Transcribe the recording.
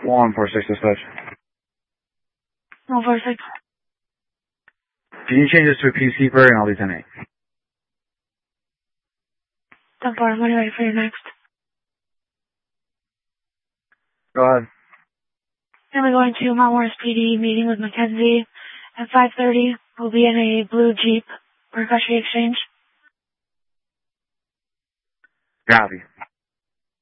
146 dispatch. 146. Can you change this to a PC bird and I'll do 10-8? 10-4, I'm ready for your next. Go ahead. Then we're going to Mount Morris PD meeting with Mackenzie at 5:30. We'll be in a blue Jeep for custody exchange. Copy.